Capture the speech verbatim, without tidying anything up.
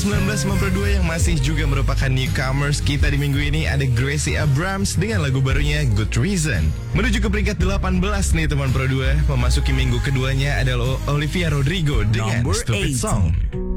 sembilan belas sembilan puluh dua yang masih juga merupakan newcomers kita di minggu ini ada Gracie Abrams dengan lagu barunya Good Reason. Menuju ke peringkat delapan belas nih teman Pro dua, memasuki minggu keduanya adalah Olivia Rodrigo dengan Number Stupid eight. Song.